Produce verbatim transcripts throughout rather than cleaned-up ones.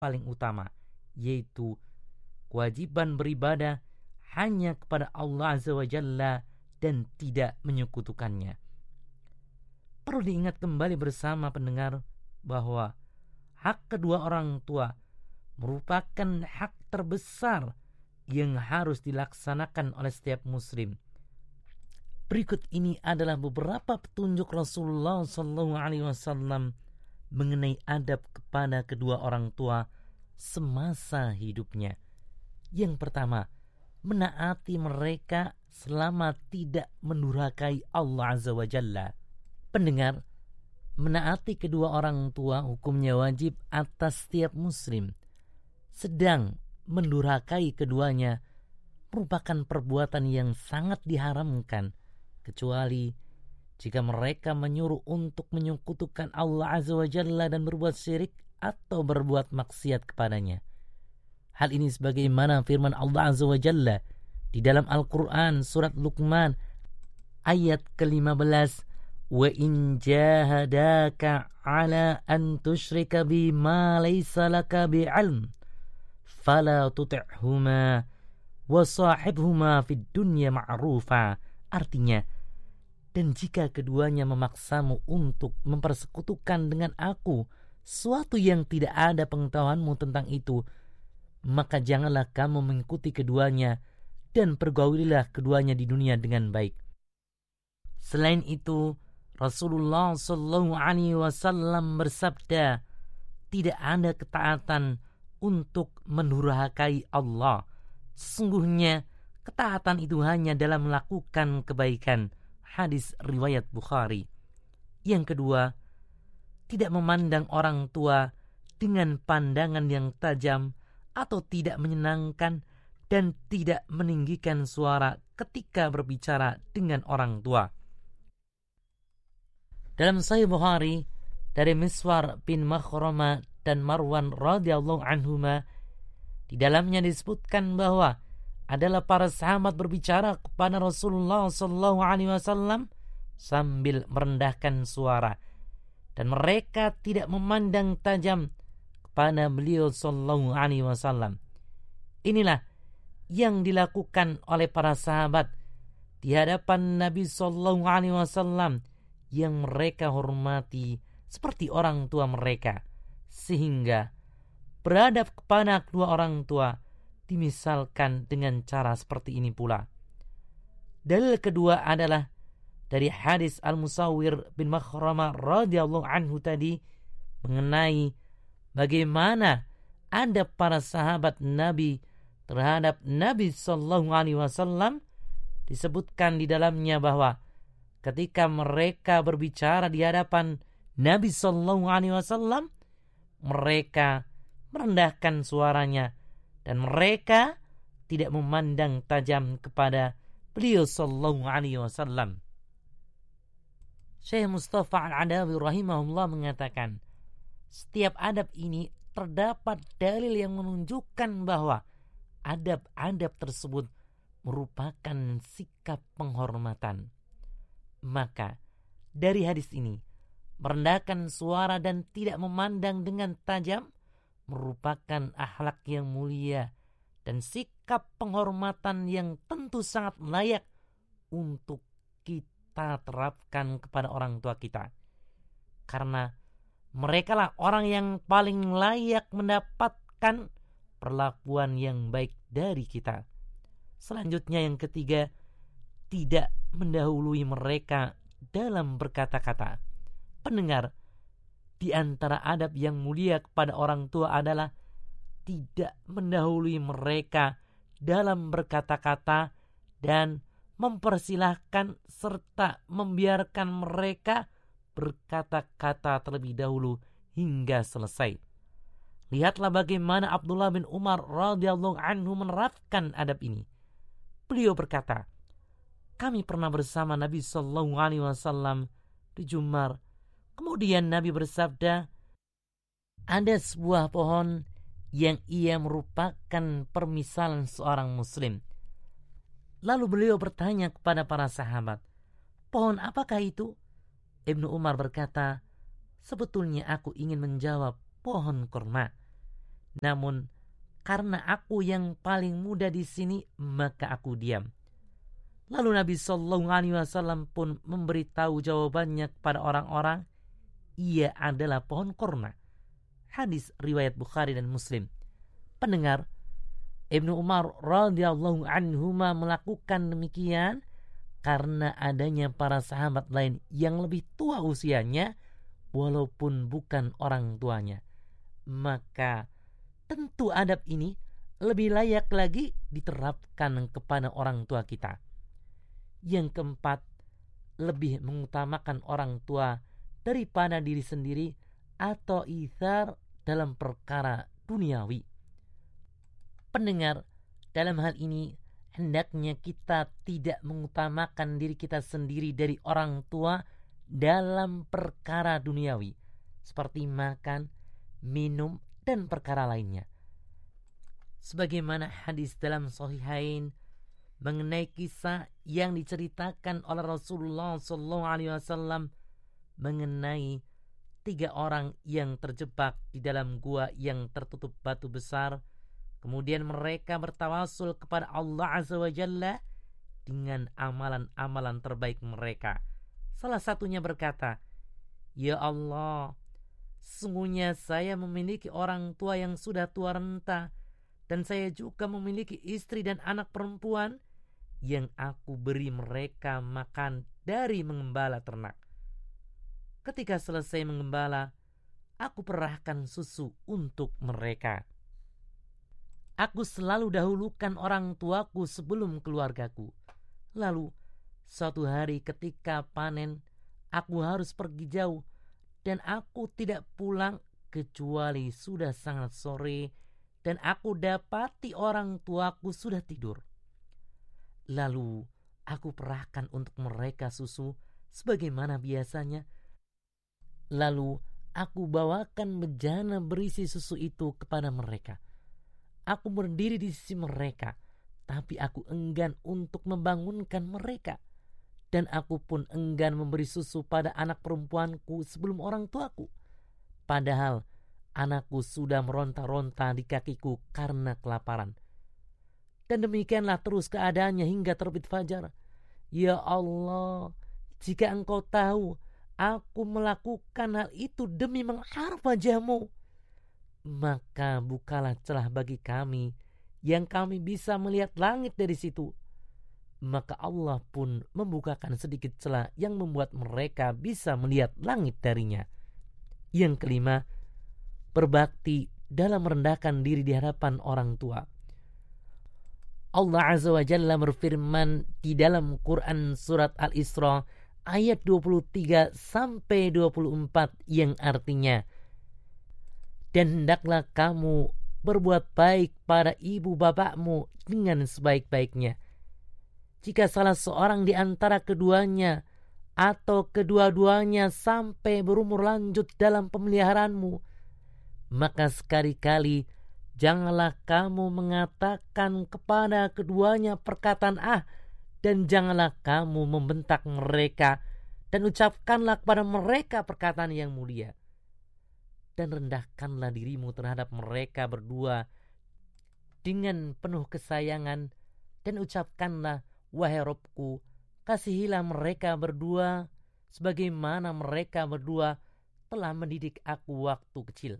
paling utama, yaitu kewajiban beribadah hanya kepada Allah Azza wa Jalla dan tidak menyekutukannya. Perlu diingat kembali bersama pendengar bahwa hak kedua orang tua merupakan hak terbesar yang harus dilaksanakan oleh setiap muslim. Berikut ini adalah beberapa petunjuk Rasulullah shallallahu alaihi wasallam mengenai adab kepada kedua orang tua semasa hidupnya. Yang pertama, menaati mereka selama tidak mendurhakai Allah Azza wa Jalla. Pendengar, menaati kedua orang tua hukumnya wajib atas setiap muslim. Sedang mendurhakai keduanya merupakan perbuatan yang sangat diharamkan, kecuali jika mereka menyuruh untuk menyekutukan Allah Azza wa Jalla dan berbuat syirik atau berbuat maksiat kepadanya. Hal ini sebagaimana firman Allah Azza wa Jalla di dalam Al-Quran surat Luqman ayat ke lima belas, wa in jahadaka ala an tusyrika bima laysa laka bi'ilm fala tuti'huma wa sahibhuma fid dunya ma'rufa. Artinya, dan jika keduanya memaksamu untuk mempersekutukan dengan aku suatu yang tidak ada pengetahuanmu tentang itu, maka janganlah kamu mengikuti keduanya dan pergaulilah keduanya di dunia dengan baik. Selain itu, Rasulullah Shallallahu Alaihi Wasallam bersabda, tidak ada ketaatan untuk mendurhakai Allah. Sesungguhnya ketaatan itu hanya dalam melakukan kebaikan. Hadis riwayat Bukhari. Yang kedua, tidak memandang orang tua dengan pandangan yang tajam atau tidak menyenangkan dan tidak meninggikan suara ketika berbicara dengan orang tua. Dalam Sahih Bukhari dari Miswar bin Makhrama dan Marwan radhiyallahu anhuma, di dalamnya disebutkan bahwa adalah para sahabat berbicara kepada Rasulullah sallallahu alaihi wasallam sambil merendahkan suara, dan mereka tidak memandang tajam kepada beliau sallallahu alaihi wasallam. Inilah yang dilakukan oleh para sahabat di hadapan Nabi sallallahu alaihi wasallam yang mereka hormati seperti orang tua mereka, sehingga beradab kepada kedua orang tua dimisalkan dengan cara seperti ini pula. Dalil kedua adalah dari hadis Al-Musawwir bin Makhrama radhiyallahu anhu tadi mengenai bagaimana adab para sahabat Nabi terhadap Nabi sallallahu alaihi wasallam. Disebutkan di dalamnya bahwa ketika mereka berbicara di hadapan Nabi sallallahu alaihi wasallam, mereka merendahkan suaranya dan mereka tidak memandang tajam kepada beliau sallallahu alaihi wasallam. Syekh Mustafa Al-Adawi rahimahullah mengatakan, setiap adab ini terdapat dalil yang menunjukkan bahwa adab-adab tersebut merupakan sikap penghormatan. Maka dari hadis ini, merendahkan suara dan tidak memandang dengan tajam merupakan akhlak yang mulia dan sikap penghormatan yang tentu sangat layak untuk kita terapkan kepada orang tua kita. Karena merekalah orang yang paling layak mendapatkan perlakuan yang baik dari kita. Selanjutnya yang ketiga, tidak mendahului mereka dalam berkata-kata. Pendengar, di antara adab yang mulia kepada orang tua adalah tidak mendahului mereka dalam berkata-kata dan mempersilahkan serta membiarkan mereka berkata-kata terlebih dahulu hingga selesai. Lihatlah bagaimana Abdullah bin Umar radhiyallahu anhu menerapkan adab ini. Beliau berkata, kami pernah bersama Nabi sallallahu alaihi wasallam di Jumar. Kemudian Nabi bersabda, ada sebuah pohon yang ia merupakan permisalan seorang muslim. Lalu beliau bertanya kepada para sahabat, pohon apakah itu? Ibnu Umar berkata, sebetulnya aku ingin menjawab pohon kurma. Namun karena aku yang paling muda di sini, maka aku diam. Lalu Nabi Shallallahu Alaihi Wasallam pun memberitahu jawabannya kepada orang-orang, ia adalah pohon korma. Hadis riwayat Bukhari dan Muslim. Pendengar, Ibnu Umar radhiyallahu anhuma melakukan demikian karena adanya para sahabat lain yang lebih tua usianya, walaupun bukan orang tuanya. Maka tentu adab ini lebih layak lagi diterapkan kepada orang tua kita. Yang keempat, lebih mengutamakan orang tua daripada diri sendiri atau itsar dalam perkara duniawi. Pendengar, dalam hal ini hendaknya kita tidak mengutamakan diri kita sendiri dari orang tua dalam perkara duniawi, seperti makan, minum, dan perkara lainnya. Sebagaimana hadis dalam Sahihain mengenai kisah yang diceritakan oleh Rasulullah shallallahu alaihi wasallam mengenai tiga orang yang terjebak di dalam gua yang tertutup batu besar. Kemudian mereka bertawasul kepada Allah Azza wa Jalla dengan amalan-amalan terbaik mereka. Salah satunya berkata, "Ya Allah, sesungguhnya saya memiliki orang tua yang sudah tua renta, dan saya juga memiliki istri dan anak perempuan yang aku beri mereka makan dari mengembala ternak. Ketika selesai mengembala, aku perahkan susu untuk mereka. Aku selalu dahulukan orang tuaku sebelum keluargaku. Lalu, suatu hari ketika panen, aku harus pergi jauh, dan aku tidak pulang kecuali sudah sangat sore, dan aku dapati orang tuaku sudah tidur. Lalu aku perahkan untuk mereka susu sebagaimana biasanya. Lalu aku bawakan bejana berisi susu itu kepada mereka. Aku berdiri di sisi mereka, tapi aku enggan untuk membangunkan mereka. Dan aku pun enggan memberi susu pada anak perempuanku sebelum orang tuaku. Padahal anakku sudah meronta-ronta di kakiku karena kelaparan. Dan demikianlah terus keadaannya hingga terbit fajar. Ya Allah, jika engkau tahu aku melakukan hal itu demi mengharap wajah-Mu, maka bukalah celah bagi kami yang kami bisa melihat langit dari situ. Maka Allah pun membukakan sedikit celah yang membuat mereka bisa melihat langit darinya. Yang kelima, berbakti dalam merendahkan diri di hadapan orang tua. Allah Azza wa Jalla berfirman di dalam Quran surat Al-Isra ayat dua puluh tiga sampai dua puluh empat yang artinya, dan hendaklah kamu berbuat baik pada ibu bapakmu dengan sebaik-baiknya. Jika salah seorang di antara keduanya atau kedua-duanya sampai berumur lanjut dalam pemeliharaanmu, maka sekali-kali janganlah kamu mengatakan kepada keduanya perkataan ah, dan janganlah kamu membentak mereka, dan ucapkanlah kepada mereka perkataan yang mulia. Dan rendahkanlah dirimu terhadap mereka berdua dengan penuh kesayangan, dan ucapkanlah, wahai Robku, kasihilah mereka berdua sebagaimana mereka berdua telah mendidik aku waktu kecil.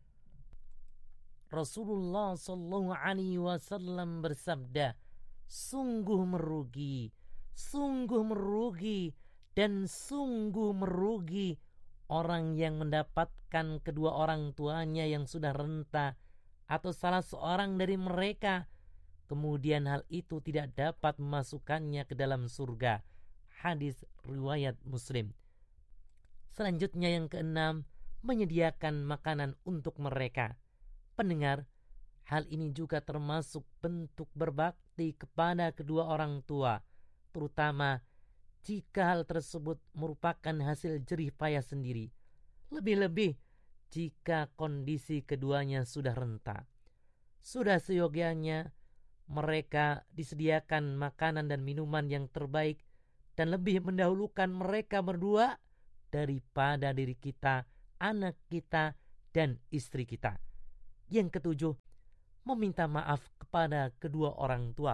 Rasulullah Sallallahu Alaihi Wasallam bersabda, sungguh merugi, sungguh merugi, dan sungguh merugi orang yang mendapatkan kedua orang tuanya yang sudah renta atau salah seorang dari mereka, kemudian hal itu tidak dapat memasukkannya ke dalam surga. Hadis riwayat Muslim. Selanjutnya yang keenam, menyediakan makanan untuk mereka. Pendengar, hal ini juga termasuk bentuk berbakti kepada kedua orang tua, terutama jika hal tersebut merupakan hasil jerih payah sendiri. Lebih-lebih jika kondisi keduanya sudah renta. Sudah seyogianya mereka disediakan makanan dan minuman yang terbaik, dan lebih mendahulukan mereka berdua daripada diri kita, anak kita, dan istri kita. Yang ketujuh, meminta maaf kepada kedua orang tua.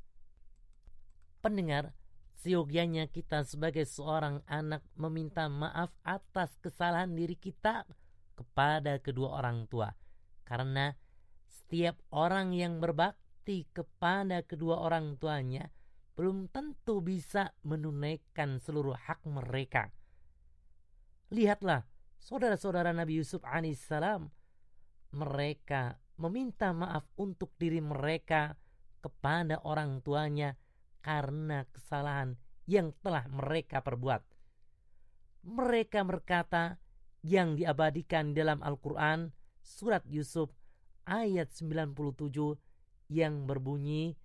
Pendengar, seyogianya kita sebagai seorang anak meminta maaf atas kesalahan diri kita kepada kedua orang tua. Karena setiap orang yang berbakti kepada kedua orang tuanya belum tentu bisa menunaikan seluruh hak mereka. Lihatlah saudara-saudara Nabi Yusuf alaihissalam, mereka meminta maaf untuk diri mereka kepada orang tuanya karena kesalahan yang telah mereka perbuat. Mereka berkata yang diabadikan dalam Al-Quran surat Yusuf ayat sembilan puluh tujuh yang berbunyi,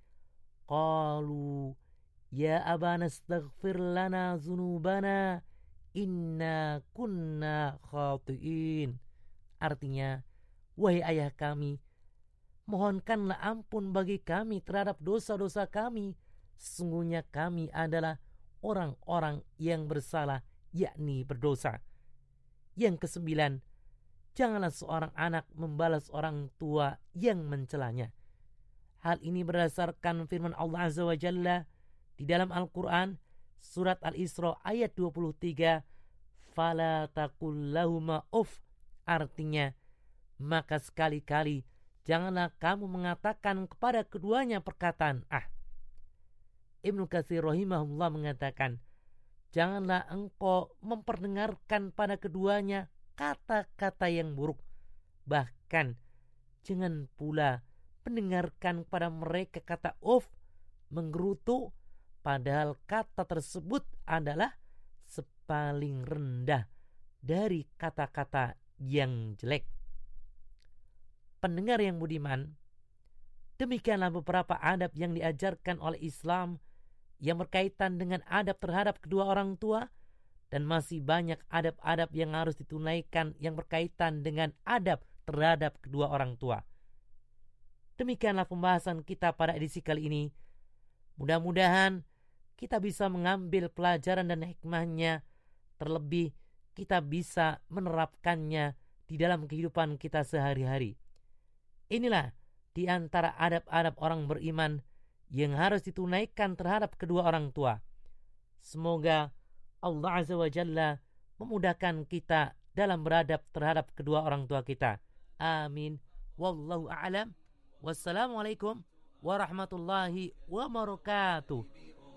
qalu ya abana astaghfir lana dzunubana inna kunna khati'in. Artinya, wahai ayah kami, mohonkanlah ampun bagi kami terhadap dosa-dosa kami. Sesungguhnya kami adalah orang-orang yang bersalah, yakni berdosa. Yang kesembilan, janganlah seorang anak membalas orang tua yang mencelanya. Hal ini berdasarkan firman Allah Azza wa Jalla di dalam Al-Quran surat Al-Isra ayat dua puluh tiga, fala taqul lahuma uff. Artinya, maka sekali-kali janganlah kamu mengatakan kepada keduanya perkataan ah. Ibnu Katsir rahimahullah mengatakan, janganlah engkau memperdengarkan pada keduanya kata-kata yang buruk. Bahkan jangan pula mendengarkan pada mereka kata uf, menggerutu, padahal kata tersebut adalah sepaling rendah dari kata-kata yang jelek. Pendengar yang budiman, demikianlah beberapa adab yang diajarkan oleh Islam yang berkaitan dengan adab terhadap kedua orang tua, dan masih banyak adab-adab yang harus ditunaikan yang berkaitan dengan adab terhadap kedua orang tua. Demikianlah pembahasan kita pada edisi kali ini. Mudah-mudahan kita bisa mengambil pelajaran dan hikmahnya, terlebih kita bisa menerapkannya di dalam kehidupan kita sehari-hari. Inilah di antara adab-adab orang beriman yang harus ditunaikan terhadap kedua orang tua. Semoga Allah Azza wa Jalla memudahkan kita dalam beradab terhadap kedua orang tua kita. Amin. Wallahu a'lam. Wassalamualaikum warahmatullahi wabarakatuh.